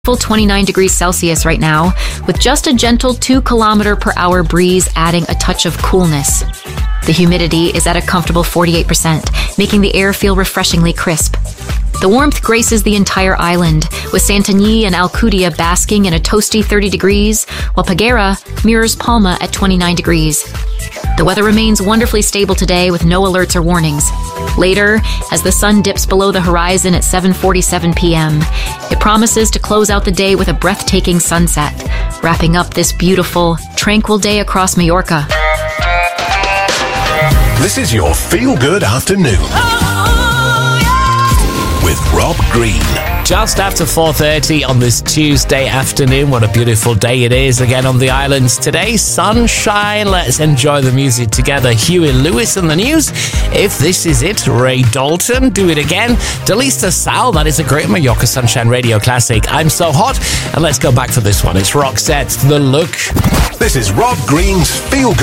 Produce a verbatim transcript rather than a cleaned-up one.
Full twenty-nine degrees Celsius right now, with just a gentle two kilometer per hour breeze adding a touch of coolness. The humidity is at a comfortable forty-eight percent, making the air feel refreshingly crisp. The warmth graces the entire island, with Santanyí and Alcudia basking in a toasty thirty degrees, while Peguera mirrors Palma at twenty-nine degrees. The weather remains wonderfully stable today with no alerts or warnings. Later, as the sun dips below the horizon at seven forty-seven p.m., it promises to close out the day with a breathtaking sunset, wrapping up this beautiful, tranquil day across Majorca. This is your feel-good afternoon with Rob Green. Just after four thirty on this Tuesday afternoon. What a beautiful day it is again on the islands today. Sunshine. Let's enjoy the music together. Huey Lewis and the news. If this is it, Ray Dalton. Do it again. Delisa Sal. That is a great Majorca Sunshine Radio classic. I'm So Hot. And let's go back for this one. It's Roxette, The Look. This is Rob Green's Feel Good